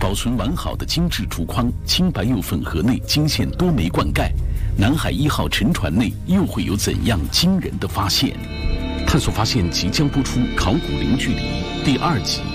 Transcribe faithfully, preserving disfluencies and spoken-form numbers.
保存完好的精致竹筐，青白釉粉盒内惊现多枚灌溉，南海一号沉船内又会有怎样惊人的发现？探索发现即将播出《考古零距离》第二集。